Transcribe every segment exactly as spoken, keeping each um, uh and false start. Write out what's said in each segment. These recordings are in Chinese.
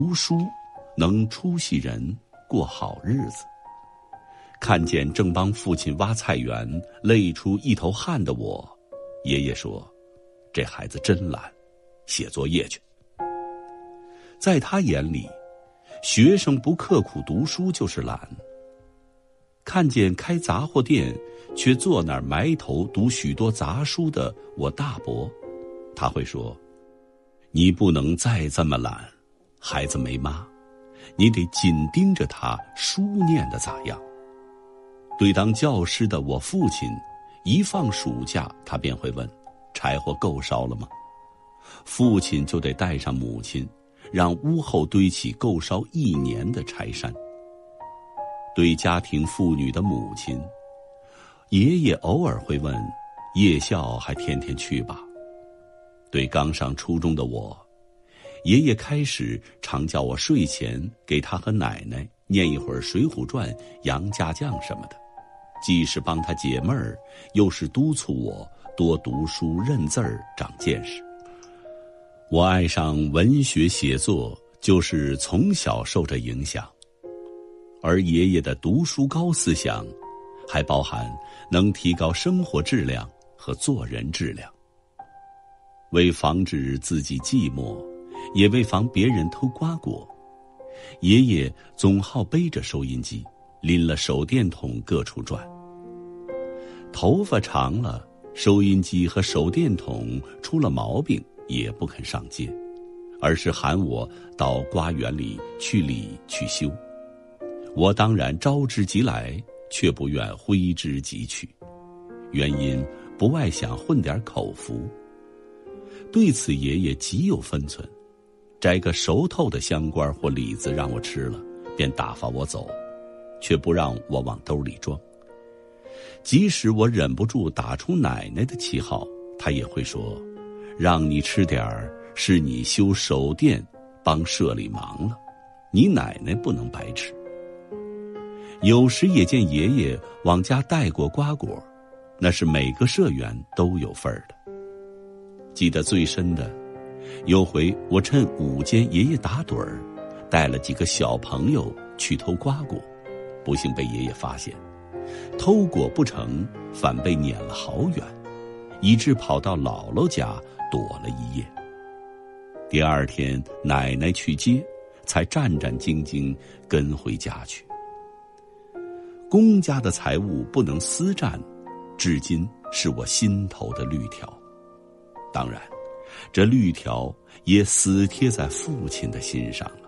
读书能出息人过好日子。看见正帮父亲挖菜园累出一头汗的我，爷爷说：“这孩子真懒，写作业去。”在他眼里，学生不刻苦读书就是懒。看见开杂货店却坐那儿埋头读许多杂书的我大伯，他会说：“你不能再这么懒，孩子没妈，你得紧盯着他书念的咋样。”对当教师的我父亲，一放暑假他便会问：“柴火够烧了吗？”父亲就得带上母亲，让屋后堆起够烧一年的柴山。对家庭妇女的母亲，爷爷偶尔会问：“夜校还天天去吧？”对刚上初中的我，爷爷开始常叫我睡前给他和奶奶念一会儿《水浒传》《杨家将》什么的，既是帮他解闷儿，又是督促我多读书认字儿长见识。我爱上文学写作，就是从小受这影响。而爷爷的读书高思想，还包含能提高生活质量和做人质量。为防止自己寂寞，也为防别人偷瓜果，爷爷总好背着收音机，拎了手电筒各处转。头发长了，收音机和手电筒出了毛病也不肯上街，而是喊我到瓜园里去理去修。我当然招之即来，却不愿挥之即去，原因不外想混点口福。对此爷爷极有分寸，摘个熟透的香瓜或李子让我吃了，便打发我走，却不让我往兜里装。即使我忍不住打出奶奶的旗号，他也会说：“让你吃点儿，是你修手电帮社里忙了，你奶奶不能白吃。”有时也见爷爷往家带过瓜果，那是每个社员都有份儿的。记得最深的，有回我趁午间爷爷打盹儿，带了几个小朋友去偷瓜果，不幸被爷爷发现，偷果不成，反被撵了好远，以致跑到姥姥家躲了一夜。第二天奶奶去接，才战战兢兢跟回家去。公家的财物不能私占，至今是我心头的律条。当然，这律条也死贴在父亲的心上了。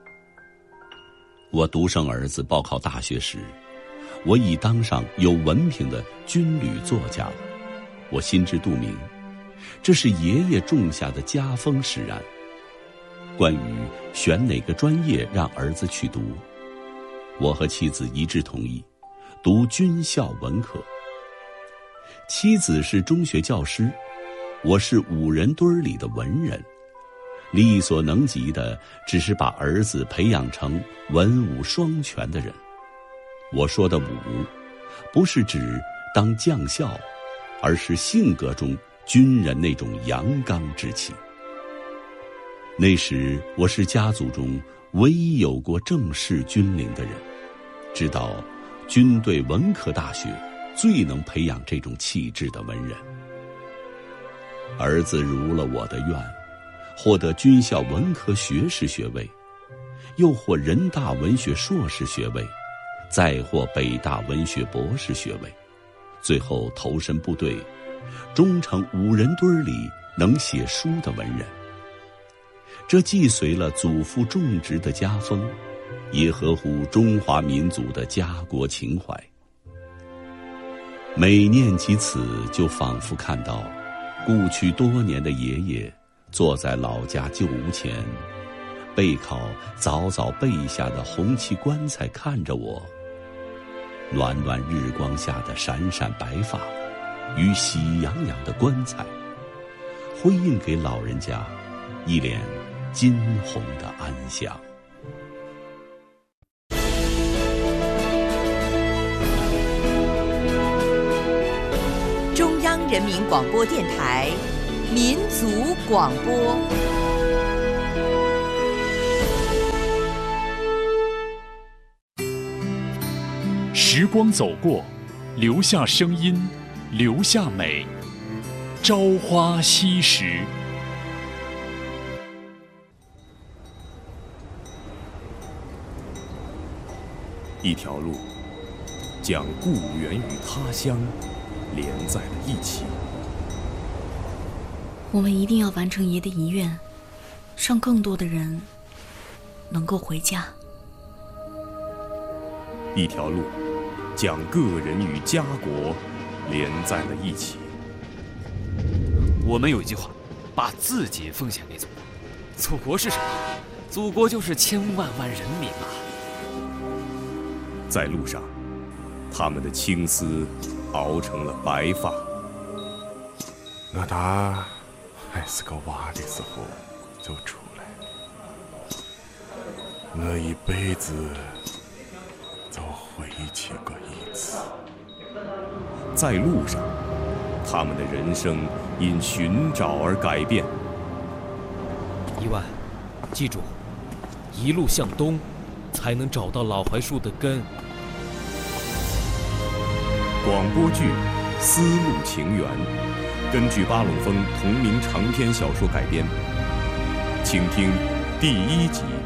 我独生儿子报考大学时，我已当上有文凭的军旅作家了。我心知肚明，这是爷爷种下的家风使然。关于选哪个专业让儿子去读，我和妻子一致同意读军校文科。妻子是中学教师，我是五人堆里的文人，力所能及的只是把儿子培养成文武双全的人。我说的武，不是指当将校，而是性格中军人那种阳刚之气。那时我是家族中唯一有过正式军龄的人，知道军队文科大学最能培养这种气质的文人。儿子如了我的愿，获得军校文科学士学位，又获人大文学硕士学位，再获北大文学博士学位，最后投身部队，终成五人堆里能写书的文人。这既随了祖父种植的家风，也合乎中华民族的家国情怀。每念及此，就仿佛看到故去多年的爷爷坐在老家旧屋前，背靠早早备下的红漆棺材看着我，暖暖日光下的闪闪白发与喜洋洋的棺材，辉映给老人家一脸金红的安详。 中央人民广播电台民族广播。 时光走过，留下声音，留下美。朝花夕拾。 一条路，将故园与他乡连在了一起。 我们一定要完成爷的遗愿，让更多的人能够回家。 一条路，将个人与家国连在了一起。 我们有一句话，把自己奉献给祖国。祖国是什么？祖国就是千万万人民啊！ 在路上，他们的青丝熬成了白发。 我打还是个娃的时候就出来了，我一辈子就回去过一次。 在路上，他们的人生因寻找而改变。 一万，记住，一路向东，才能找到老槐树的根。 广播剧《丝路情缘》根据巴冷峰同名长篇小说改编，请听第一集。